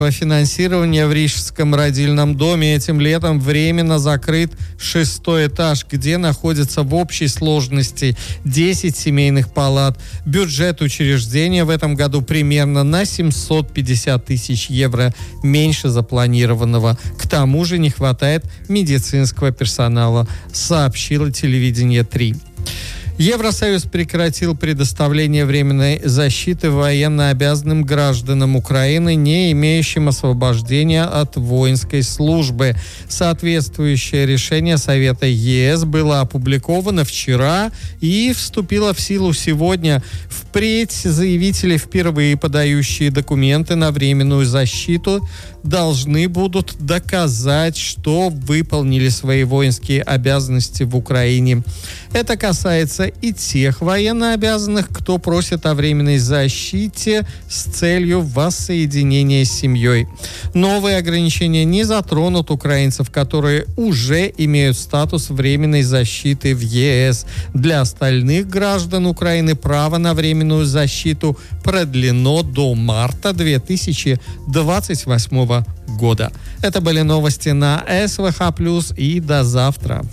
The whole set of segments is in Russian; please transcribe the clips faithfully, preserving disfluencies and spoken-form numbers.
Финансирование в Рижском родильном доме этим летом временно закрыт шестой этаж, где находится в общей сложности десять семейных палат. Бюджет учреждения в этом году примерно на семьсот пятьдесят тысяч евро меньше запланированного. К тому же не хватает медицинского персонала, сообщило телевидение три. Евросоюз прекратил предоставление временной защиты военнообязанным гражданам Украины, не имеющим освобождения от воинской службы. Соответствующее решение Совета ЕС было опубликовано вчера и вступило в силу сегодня. Впредь заявители, впервые подающие документы на временную защиту, должны будут доказать, что выполнили свои воинские обязанности в Украине. Это касается и тех военнообязанных, кто просит о временной защите с целью воссоединения с семьей. Новые ограничения не затронут украинцев, которые уже имеют статус временной защиты в ЕС. Для остальных граждан Украины право на временную защиту продлено до марта две тысячи двадцать восьмого года. Это были новости на СВХ плюс, и до завтра.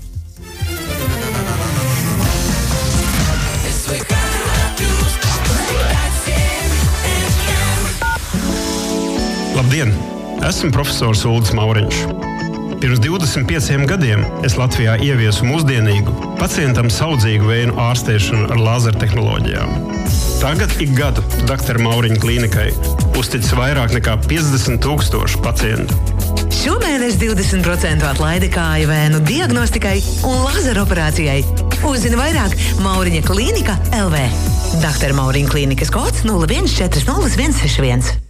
Labdien! Esmu profesors Ulris Mauriņš. Pirms divdesmit pieciem gadiem es Latvijā ieviesu mūsdienīgu, pacientam saudzīgu vēju ārstēšanu ar lāzertehnoloģijām. Tagad ik gadu doktora Mauriņa klīnikai uzticas vairāk nekā piecdesmit tūkstoši pacientu. Šomēnes divdesmit procenti atlaide kāju vēnu diagnostikai un lazeroperācijai. Uzzini vairāk Mauriņa klīnika L V. doktora Mauriņa klīnikas kods nulle viens četri nulle viens seši viens.